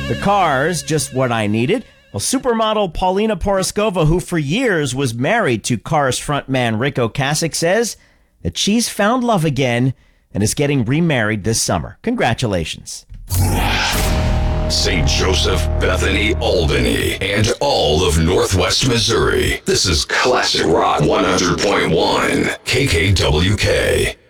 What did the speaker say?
The car's just what I needed. Well, supermodel Paulina Poroskova, who for years was married to Cars frontman Rick Ocasek, says that she's found love again and is getting remarried this summer. Congratulations. St. Joseph, Bethany, Albany, and all of Northwest Missouri. This is Classic Rock 100.1 KKWK.